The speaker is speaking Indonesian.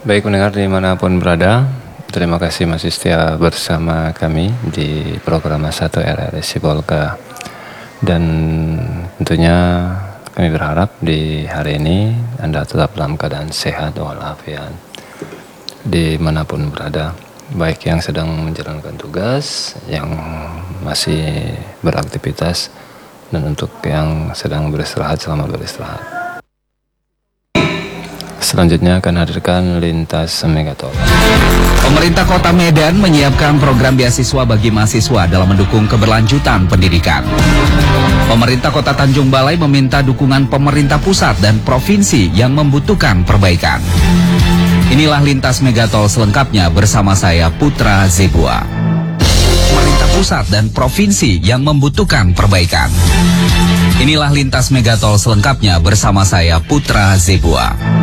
Baik pendengar dimanapun berada, terima kasih masih setia bersama kami di program 1 RRI Sibolga. Dan tentunya kami berharap di hari ini Anda tetap dalam keadaan sehat walafiat dimanapun berada, baik yang sedang menjalankan tugas, yang masih beraktivitas, dan untuk yang sedang beristirahat, selamat beristirahat. Selanjutnya akan hadirkan Lintas Megatol. Pemerintah Kota Medan menyiapkan program beasiswa bagi mahasiswa dalam mendukung keberlanjutan pendidikan. Pemerintah Kota Tanjung Balai meminta dukungan pemerintah pusat dan provinsi yang membutuhkan perbaikan. Inilah Lintas Megatol selengkapnya bersama saya Putra Zebua. Pemerintah pusat dan provinsi yang membutuhkan perbaikan. Inilah Lintas Megatol selengkapnya bersama saya Putra Zebua.